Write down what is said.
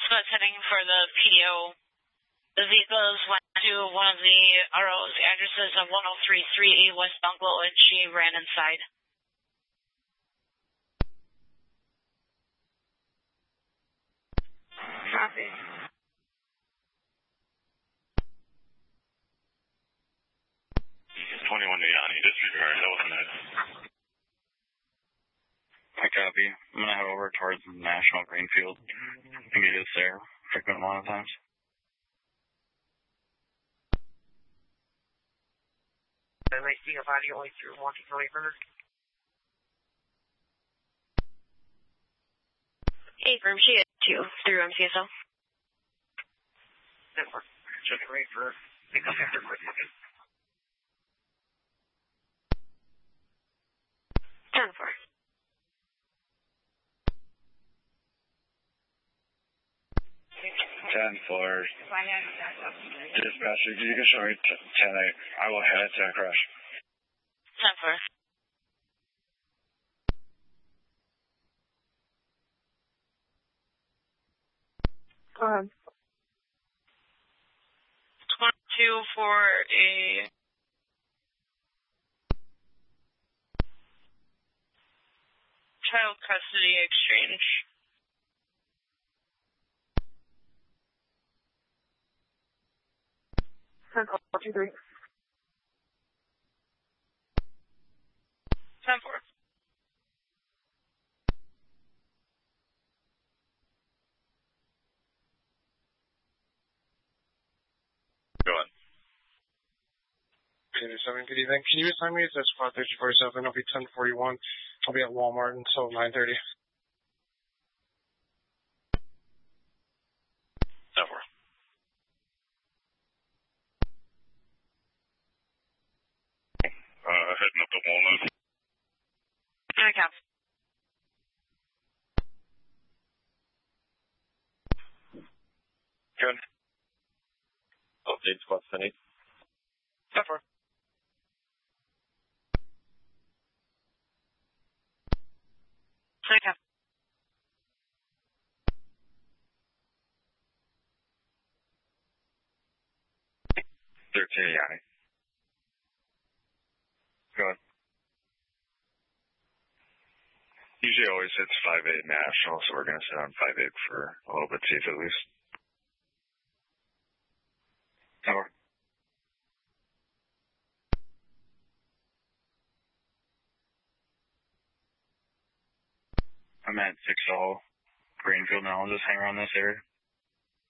That's heading for the PO. The vehicles went to one of the RO's addresses of 1033 West Bunklow, and she ran inside. Copy. Disregard, that wasn't it. I copy. I'm gonna head over towards National Greenfield. I think it is there frequent amount of times. I might see a body only through Monty River. Hey, firm, she is 2 through MCSL. Network. Check the rate for pickup after quick. 10-4. 10-4. Dispatcher, you can show me 10-8. I will head to crash. 10-4. Go ahead. 22 for a child custody exchange. Call 2-3. 10-4. Go on. Good evening. Can you assign me to squad 3447? It'll be 1041. I'll be at Walmart until 9:30. 10-4. Heading up to Walnut. I copy. Good. Update squad 10-8. 10-4. I copy. 13, Yanni. Go ahead. Usually always hits 5-8 national, so we're going to sit on 5-8 for a little bit, safe at least. Over. I'm at 6-all Greenfield now. I'll just hang around this area.